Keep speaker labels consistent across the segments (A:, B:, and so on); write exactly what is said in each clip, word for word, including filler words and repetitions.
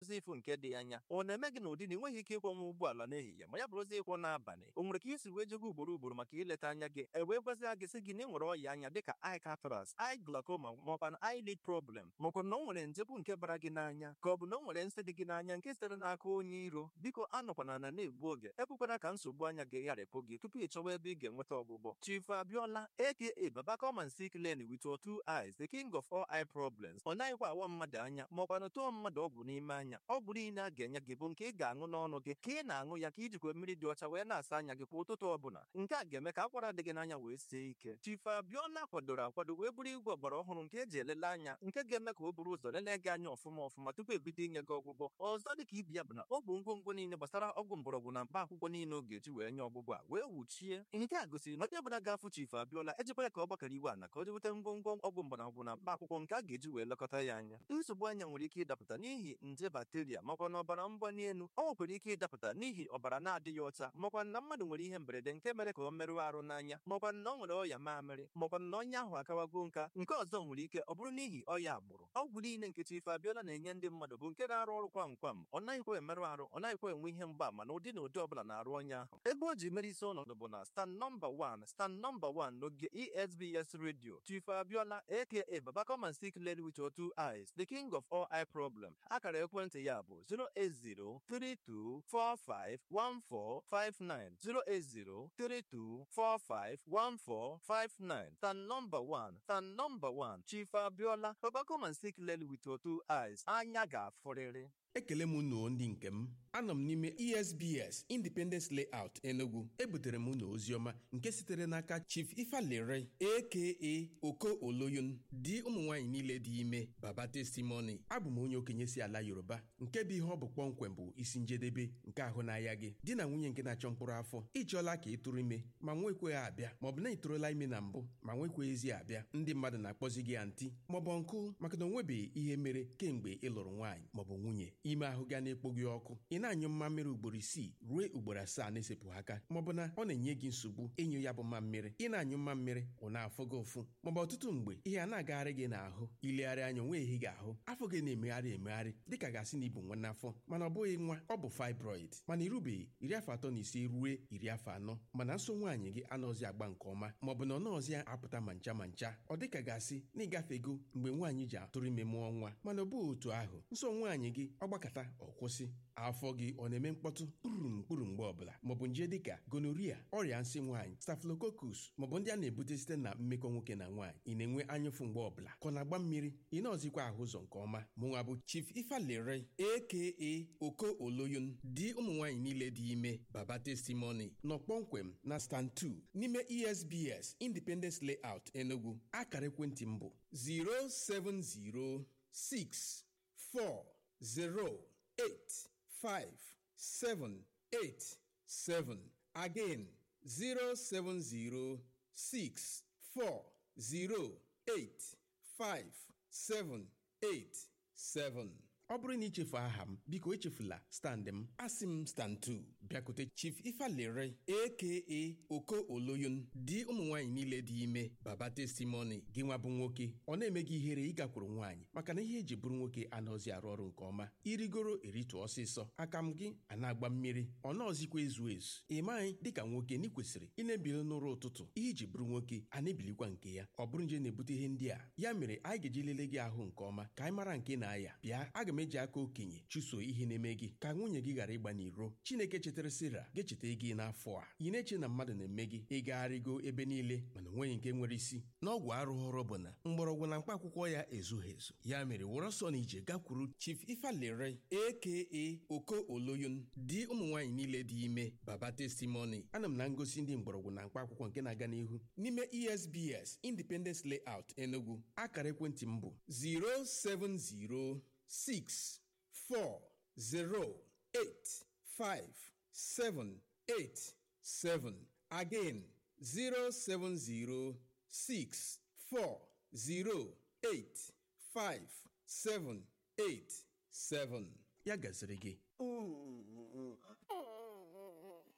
A: na-afụzi ifu nke dị anya ọ na-eme gị n'ụdị na ị nweghị ike ịkwọnwa ụgbọala n'ehihie ma ya bụrụzi ịkwọ n'abalị o nwere ka isi wee jego ugboro ugboro maka ileta anya gị e wee gwazia gị sị gị na ị nwere ọya anya dịka eye cataract, eye glaucoma maọkwa na eyelid problem maọkwa na o nwere nje bụ nke bara gị n'anya ka ọ bụ na o nwere nsị dị gị n'anya nke sitere n'aka onye iro. Biko anọkwana na na-egbu oge ekwekwana ka nsogbu anya gị gharịpụ gị tupu ị chọwa ebe ị ga-enweta ọgwụgwọ. Chief Abiola aka Baba come and see clearly with your two eyes, the king of all eye problems. Ọ naghịkwa awa mmadụ anya maọkwa na tụọ mmadụ ọgwụ n'ime anya. Ọgwụ niile a ga-enye gị bụ nke ị ga-aṅụ n'ọnụ gị ka ị na-aṅụ ya ka ijikwa mmiri dị ọcha wee na-asa anya gị kwa ụtụtụ ọbụla. Nke a ga-eme ka akwara dị gị n'anya wee sie ike. Chief Abiola kwadoro akwado wee bụrụ igwe ọgbara ọhụrụ nke eji elele anya nke ga-eme ka o buru ụzọ lelee gị anya ọfụma ọfụma tupu ebido inye gị ọgwụgwọ. Ọzọ dị ka ibi ya bụ na ọ bụ ngwongwo niile gbasara ọgwụ mgbọrọgwụ na mkpa akwụkwọ niile ọ ga-eji wee nye ọgwụgwọ a wee wuchie. Nke a gosiri na onye ọbụla ga-afụ Chief Abiola ejikwara ka ọ gbakọrọ iwe ana ka o jeweta ngwongwo ọgwụ mgbọrọgwụ na mkpa akwụkwọ nke a ga-eji wee lekọta ya anya. Nsogbu anya nwere ike ịdapụta n'ihi nje bakteria makwa na ọbara mgbali elu. Ọ nwekwara ike ịdapụta n'ihi ọbara na-adịghị ọcha makwa na mmadụ nwere ihe mberede nke mere ka ọ merụọ arụ n'anya makwa na ọ nwere ọya mamịrị makwa na onye ahụ akawago nka. Nke ọzọ nwere ike ọ bụrụ n'ihi ọya agbụrụ. Ọgwụ niile nke Chief Abiola na-enye ndị mmadụ bụ nke na-arụ ọrụ kwam kwam. Ọ naghịkwa emerụ arụ, ọ naghịkwa enwe ihe mgbaama na ụdị na ụdị ọbụla na-arụ onye ahụ. Ebe o ji mere isi ọnọdụ bụ na stand nọmba one stand nọmba one n'oge E S B S Radio. Chief Abiola aka Baba come and see clearly with your two eyes, the king of all eye problem. Akara ekwentị ya bụ zero eight zero three two four five one four five nine zero eight zero three two four five one four five nine. Stand number one stand number one Chief Abiola Baba come and see clearly with your two eyes. Anya ga-afụrịrị.
B: Ekele m unu ndị nke m anọ m n'ime E S B S Independence Layout Enugu. Ebutere m unu oziọma nke sitere n'aka Chief Ifalere aka Oko Oloyun di ụmụ nwaanyị niile dị ime Baba Testimony. Abụ m onye okenye si ala Yoruba nke bụ ihe ọ bụ kpọmkwem bụ isi njedebe nke ahụ n'ahịa gị di na nwunye nke na-achọ mkpụrụ afọ ịchọọla ka ị tụrụ ime ma nwekweghị abịa maọbụ na ị tụrụla ime na mbụ ma nwekweghịzi abịa. Ndị mmadụ na-akpọzi gị antị maọbụ nkụ maka na onwebeghị ihe mere kemgbe ị lụrụ nwaanyị maọbụ nwunye. Ime ahụ ga na-ekpo gị ọkụ ị na-anyụ mmammiri ugboro isii ruo ugboro asaa na-esepụ aka maọbụ na ọ na-enye gị nsogbu ịnyụ ya bụ mmammiri. Ị na-anyụ mmammiri ọ na-afụ gị ụfụ maọbụ ọtụtụ mgbe ihe a na-agagharị gị n'ahụ ilegharị anya onwe ehi gị ahụ afọ gị na-emegharị emegharị dịka gasị na ibu nwa n'afọ mana ọ bụghị nwa ọ bụ fibroid mana irubeghị iri afọ atọ na ise ruo iri afọ anọ mana nso nwaanyị gị anọzi agba nke ọma maọbụ na ọ nọọzi apụta ma ncha ma ncha ọ dịka gasị na ịgafego mgbe nwaanyị ji atụrụ ime mụọ nwa mana ọ bụghị otu ahụ. Nso nwaanyị gị ọ gbakọta ọ kwụsị afọ gị ọ na-eme mkpọtụ kpurum kpuru mgbe ọbụla maọbụ nje dịka gonorrhea, ọrịa nsị nwaanyị, staphylococcus maọbụ ndị a na-ebute site na mmekọ nwoke na nwaanyị. Ị na-enwe anyụfụ mgbe ọbụla ka ọ na-agba mmiri ị na-ọzikwa ahụ ụzọ nke ọma. Mụnwa bụ Chief Ifalere aka Oko Oloyun di ụmụ nwaanyị niile dị ime Baba Testimony nọ kpọmkwem na stand two n'ime E S B S Independence Layout Enugu. Akara ekwentị m bụ zero seven zero six four zero eight five seven eight seven. Again zero seven zero six four zero eight five seven eight seven. Ọ bụrụ na ichefu aha m biko echefula stand m asị m stand two bịakute Chief Ifalere aka Oko Oloyun di ụmụ nwaanyị niile dị ime Baba Testimony. Gị nwa bụ nwoke ọ na-eme gị ihere ịgakwuru nwaanyị maka na ihe eji bụrụ nwoke anọzi arụ ọrụ nke ọma. Irigoro eritụ ọsịsọ aka m gị a na-agba mmiri ọ nọọzikwa ezu ezu. Ị maghị dịka nwoke na ị kwesịrị ị na-ebili n'ụra ụtụtụ ihe iji bụrụ nwoke a na-ebilikwa nke ya. Ọ bụrụ nje na-ebute ihe ndị a ya mere anyị ga-eji lelee gị ahụ nke ọma ka anyị mara nke na-aya. Bịa aga m eji aka okenye chụso ihe na-eme gị ka nwunye gị ghara ịgba n'iro. Chineke chetara Sira ga-echeta gị n'afọ a. Ị na-eche na mmadụ na-eme gị ịgagharịgo ebe niile mana onweghị nke nwere isi. N'ọgwụ arụghọrọ bụ na mgbọrọgwụ na mkpa akwụkwọ ya ezughị ezu. Ya mere wụrụ ọsọ na ije gakwuru Chief Ifalere aka Oko Oloyun di ụmụ nwaanyị niile dị ime Baba Testimony. Ana m na ngosi ndị mgbọrọgwụ na mkpa akwụkwọ nke na-aga n'ihu n'ime E S B S Independence Layout Enugu. Akara ekwentị m bụ zero seven zero six four zero eight five seven eight seven. Again zero seven zero six four zero eight five seven eight seven. Ya gaziri gị.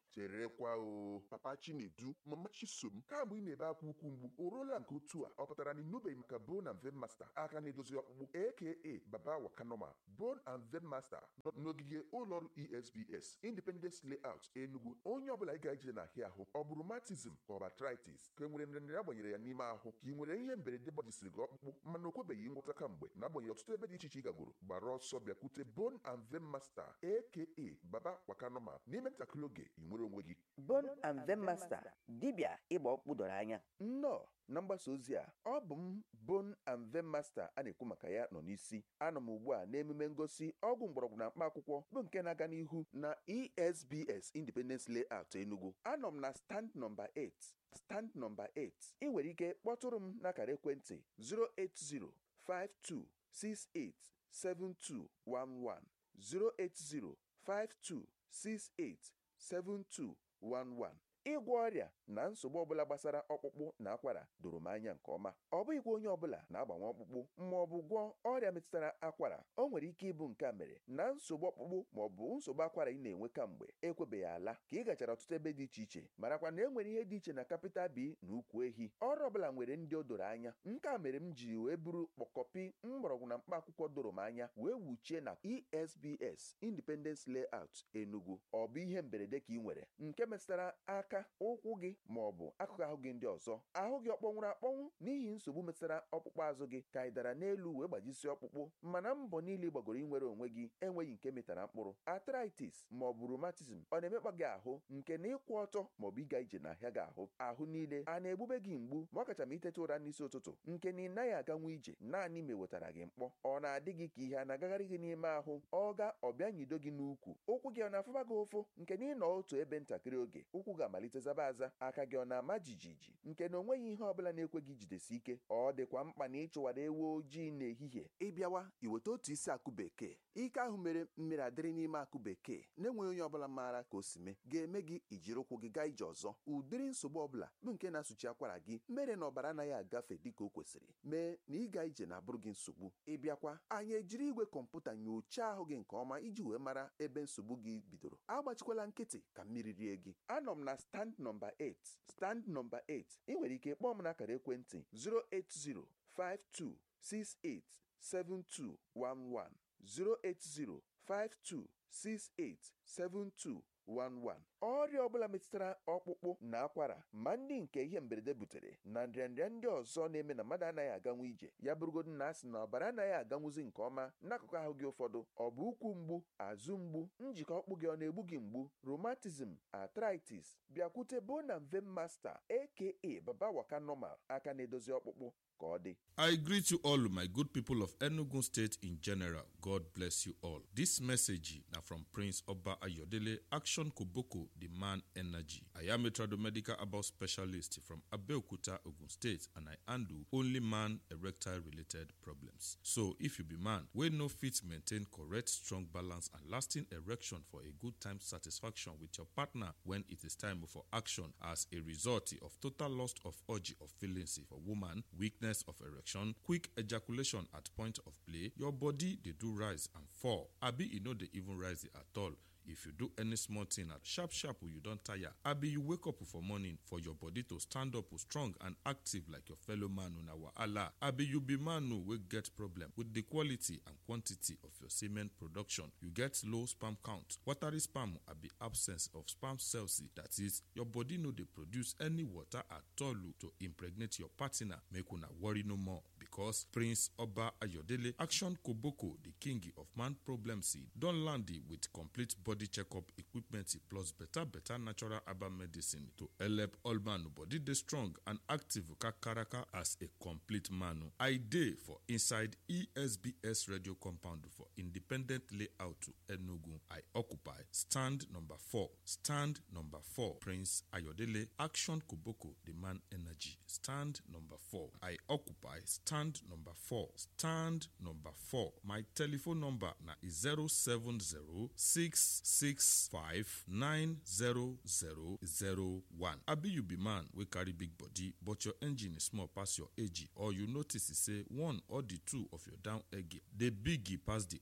C: cherekwa o Papa Chinedu Mama Chisom kamgbe ị na-ebe akwa ukwu mgbu o ruola nke otu a ọ pụtara na ịnụbeghị maka Bone and Vein Master aka na-edozi ọkpụkpụ aka Baba Wakanoma. Bone and Vein Master nọ n'ogige ụlọọrụ E S B S Independence Layout Enugu. Onye ọbụla ị ga-eje n'ahịa ahụ ọ bụ rheumatism ka ọ bụ arthritis ka e nwere nrịanrịa agbanyere ya n'ime ahụ ka ị nwere ihe mberede gbajisiri gị ọkpụkpụ mana o kwebeghị ngwọta kamgbe na-agbanyeghị ọtụtụ ebe dị iche iche ị gagoro gbara ọsọ bịakwute Bone and Vein Master aka Baba Wakanoma n'ime ntakịrị oge ị nwere onwe gị.
D: Bone and Vein Master dibịa ịgba ọkpụkpụ doro anya.
C: Nnọọ na mgbasa ozi a ọ bụ m Bone and Vein Master a na-ekwu maka ya nọ n'isi. Anọ m ugbu a n'emume ngosi ọgwụ mgbọrọgwụ na mkpa akwụkwọ bụ nke na-aga n'ihu na E S B S Independence Layout Enugu. Anọ m na stand nọmba eight stand nọmba eight. Ị nwere ike kpọtụrụ m n'akara ekwentị zero eight zero five two six eight seven two one one zero eight zero five two six eight seven two one one. Ịgwọ ọrịa na nsogbu ọbụla gbasara ọkpụkpụ na akwara doro m anya nke ọma. Ọ bụghịkwa onye ọbụla na-agbanwe ọkpụkpụ ma ọ bụ gwọọ ọrịa metụtara akwara. O nwere ike ịbụ nke a mere na nsogbu ọkpụkpụ ma ọ bụ nsogbu akwara ị na-enwe kamgbe ekwebeghị ala ka ị gachara ọtụtụ ebe dị iche iche marakwa na e nwere ihe dị iche na Capital B na ukwu ehi. Ọrụ ọbụla nwere ndị o doro anya. Nke a mere m ji wee buru kpọkọpi mgbọrọgwụ na mkpa akwụkwọ doro m anya wee wuchie na E S B S Independence Layout Enugu. Ọ bụ ihe mberede ka ị nwere nke metụtara aka ụkwụ gị ma ọ bụ akụkụ ahụ gị ndị ọzọ. Ahụ gị ọkpọnwụrụ akpọnwụ n'ihi nsogbu metụtara ọkpụkpụ azụ gị ka ị dara n'elu wee gbajisi ọkpụkpụ mana mbọ niile gbagoro inwere onwe gị enweghị nke metara mkpụrụ. Arthritis ma ọ bụ rheumatism ọ na-emekpa gị ahụ nke na ịkwụ ọtọ ma ọ bụ ịga ije n'ahịa gị ahụ. Ahụ niile a na-egbube gị mgbu ma ọ kacha ma iteta ụra n'isi ụtụtụ nke na ị naghị aganwu ije naanị ma ewetara gị mkpọ. Ọ na-adị gị ka ihe a na-agagharị gị n'ime ahụ. Ọ ga ọbịa nyido gị n'ukwu. Ụkwụ gị ọ na-afụba gị ụfụ nke na ịnọ otu ebe ntakịrị oge ụkwụ ga-amalite zaba aza. Aka gị ọ na-ama jijiji nke na onweghị ihe ọbụla na-ekwe gị jidesi ike. Ọ dịkwa mkpa na ịchụwara ewu ojii n'ehihie. Ịbịawa iweta otu isi akụ bekee. Ike ahụ mere mmiri adịrị n'ime akụ bekee na-enweghị onye ọbụla maara ka o si mee ga-eme gị ijiri ụkwụ gị gaa ije ọzọ. Ụdịrị nsogbu ọbụla bụ nke na-asụchi akwara gị mere na ọbara anaghị agafe dịka o kwesịrị mee na ịga ije na-abụrụ gị nsogbu. Ịbịakwa anyị ejiri igwe kọmputa nyochaa ahụ gị nke ọma iji wee mara ebe nsogbu gị bidoro. Agbachikwala nkịtị ka mmiri rie gị. Anọ m na stand nọmba eight stand nọmba eight. Ị nwere ike kpọọ m n'akara ekwentị zero eight zero five two six eight seven two one one zero eight zero five two six eight seven two one one. Ọrịa ọbụla metụtara ọkpụkpụ na akwara ma ndị nke ihe mberede butere na nrịanrịa ndị ọzọ na-eme na mmadụ anaghị aganwu ije ya bụrụgodu na asị na ọbara anaghị aganwuzi nke ọma n'akụkụ ahụ gị ụfọdụ. Ọ bụ ụkwụ mgbu, azụ mgbu, njikọ ọkpụ gị ọ na-egbu gị mgbu, rheumatism, arthritis, bịakwute Bone and Vein Master aka Baba Wakanoma aka na-edozi ọkpụkpụ ka ọ dị.
E: I greet you all, my good people of Enugu State in general. God bless you all. This message now from Prince Oba Ayodele, Action Koboko, the man energy. I am a tradomedical about specialist from Abeokuta, Ogun State, and I handle only man erectile related problems. So if you be man, we no fit maintain correct, strong balance and lasting erection for a good time satisfaction with your partner when it is time for action as a result of total loss of urge of feelings for woman, weakness of erection, quick ejaculation at point of play, your body they do rise and fall. Abi you know they even rise at all. If you do any small thing at sharp sharp you don't tire. Abi you wake up for morning for your body to stand up strong and active like your fellow man on our Allah. Abi you be man who will get problem with the quality and quantity of your semen production. You get low sperm count. Watery sperm abi absence of sperm cells. That is, your body no they produce any water at all to impregnate your partner. Make una worry no more because Prince Oba Ayodele, Action Koboko, the king of man problems, don't land with complete body checkup equipment plus better better natural herbal medicine to help all man body dey strong and active kakaraka as a complete man. I dey for inside E S B S radio compound for independent layout to Enugu. I occupy stand number four. Stand number four. Prince Ayodele, Action Koboko, the man energy. Stand number four. I occupy stand number four. Stand number four. My telephone number na zero seven zero six six five nine zero zero zero one. Abi you be man wey carry big body but your engine is small pass your age, or you notice say one or the two of your down egg dey big pass the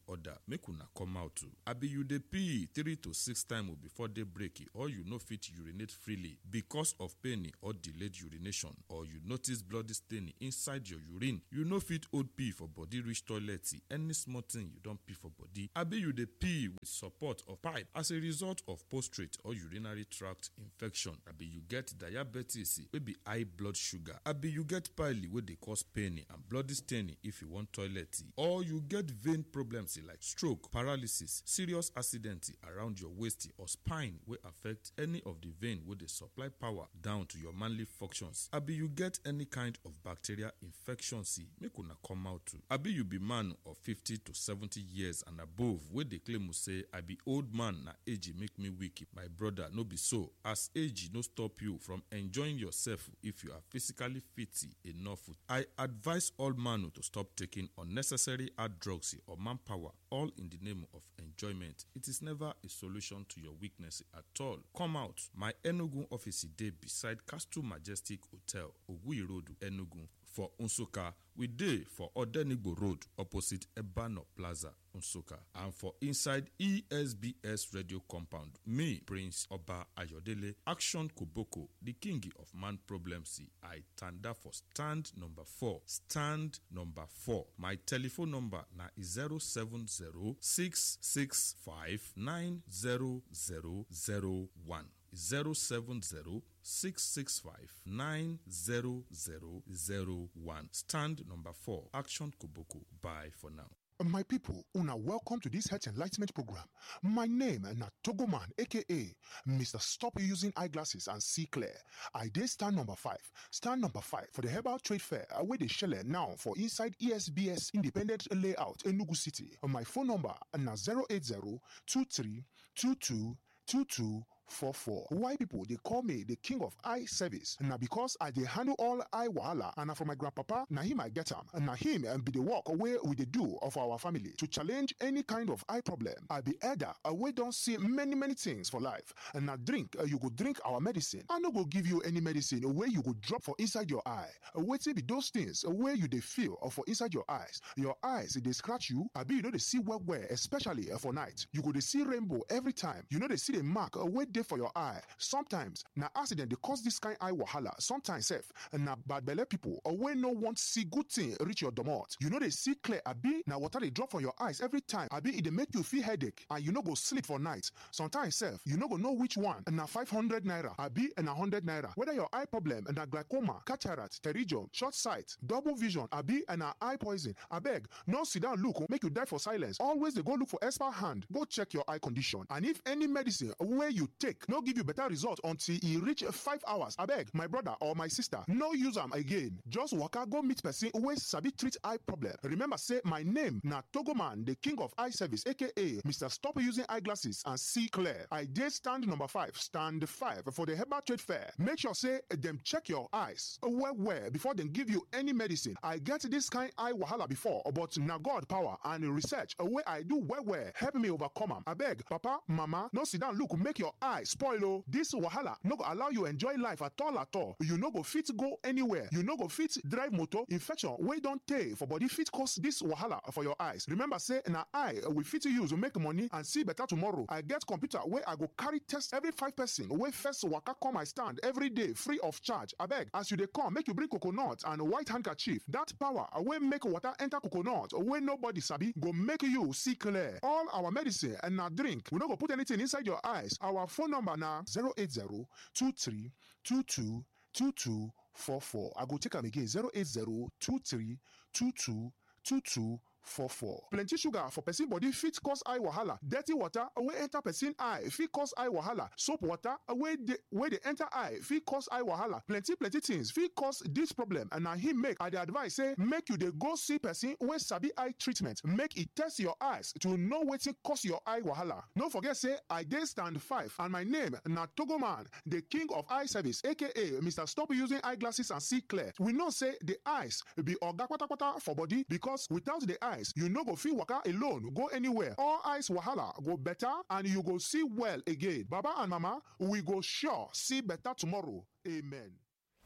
E: other, make una come out too. Abi you dey pee three to six times before day break, or you no fit urinate freely because of pain or delayed urination, or you notice bloody stain inside your urine, you no fit hold pee for body reach toilet, any small thing you don pee for body. Abi you dey pee with support of pipe as a result of prostate or urinary tract infection. Abi you get diabetes wey be high blood sugar. Abi you get pile wey dey cause pain and bloody stain if you want toilet, or you get vein problems like stroke, paralysis, serious accident around your waist or spine wey affect any of the vein wey dey supply power down to your manly functions. Abi you get any kind of bacterial infection, see, make una come out too. Abi you be man of fifty to seventy years and above wey dey claim say I be old man, na age make me weak. My brother, no be so, as age no stop you from enjoying yourself if you are physically fit enough. I advise all man to stop taking unnecessary hard drugs or manpower, all in the name of enjoyment. It is never a solution to your weakness at all. Come out. My Enugu office dey beside Castle Majestic Hotel, Ogui Road, Enugu. For Nsukka, we dey for Odenigbo Road opposite Ebano Plaza, Nsukka. And for inside E S B S Radio Compound, me, Prince Oba Ayodele, Action Koboko, the king of man problems, I tanda for stand number four. Stand number four. My telephone number na zero seven zero six six five nine zero zero zero one. zero seven zero six six five nine zero zero zero one. Stand number four. Action Koboko. Bye for now.
F: My people, una welcome to this health enlightenment program. My name na Togoman, aka Mister Stop Using Eyeglasses and See Clear. I dey stand number five. Stand number five for the Herbal Trade Fair wey dey shele now for inside E S B S Independent Layout, Enugu City. My phone number na zero eight zero two three two two two two four four. Why people they call me the king of eye service? Now because I dey handle all eye wahala, and na from my grandpapa, na him I get am. Na him and be the work away with the do of our family to challenge any kind of eye problem. I be elder, we don't see many many things for life. And now drink, uh, you go drink our medicine. I no go give you any medicine where you go drop for inside your eye. Uh, wait till be those things uh, where you they feel or for inside your eyes. Your eyes they scratch you. I be you know they see well well, especially uh, for night. You go they see rainbow every time. You know they see the mark uh, where for your eye. Sometimes na accident they cause this kind eye wahala. Sometimes self na bad belle people or when no want see good thing reach your domot. You know they see clear abi na water they drop from your eyes every time. Abi it they make you feel headache and you no go sleep for night. Sometimes self you no go know which one na five hundred naira abi na one hundred naira. Whether your eye problem na glaucoma, cataract, pterygium, short sight, double vision abi na eye poison. Abeg no sit down look make you die for silence. Always they go look for expert hand. Go check your eye condition, and if any medicine where you take no give you better result until e reach five hours. Abeg, my brother or my sister, no use am again. Just waka go meet person wey sabi treat eye problem. Remember say my name na Togoman, the king of eye service, aka Mister Stop Using Eyeglasses and See Clear. I dey stand number five, stand five for the Herbal Trade Fair. Make sure say dem check your eyes well well before dem give you any medicine. I get this kind eye wahala before, but na God power and research wey I do well well help me overcome am. Abeg, papa, mama, no sit down look make your eye spoil o. This wahala no go allow you enjoy life at all at all. You no go fit go anywhere. You no go fit drive motor. Infection wey don tey for body fit cause this wahala for your eyes. Remember say na eye we fit use to make money and see better tomorrow. I get computer wey I go carry test every five person wey first waka come my stand every day free of charge. Abeg, as you dey come, make you bring coconut and white handkerchief. That power wey make water enter coconut wey nobody sabi go make you see clear. All our medicine and na drink. We no go put anything inside your eyes. Our phone number na zero eight zero two three two two two two four four. I go take am again zero eight zero two three two two two two four four. Plenty sugar for person body fit cause eye wahala. Dirty water wey enter person eye fit cause eye wahala. Soap water wey dey wey dey enter eye fit cause eye wahala. Plenty plenty things fit cause this problem, and na him make I dey advise say make you dey go see person wey sabi eye treatment. Make e test your eyes to know wetin cause your eye wahala. No forget say I dey stand five and my name na Togoman, the king of eye service, aka Mister Stop Using Eyeglasses and See Clear. We know say the eyes be oga kpatakpata for body, because without the eyes you no go fit waka alone go anywhere. All eyes wahala go better and you go see well again. Baba and mama, we go sure see better tomorrow. Amen.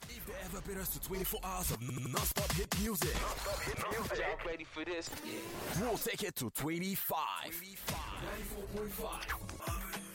G: If there ever been us to twenty-four hours of non-stop hit music, non-stop hit music. Y'all ready for this? Yeah. We'll take it to twenty-five. ninety-four point five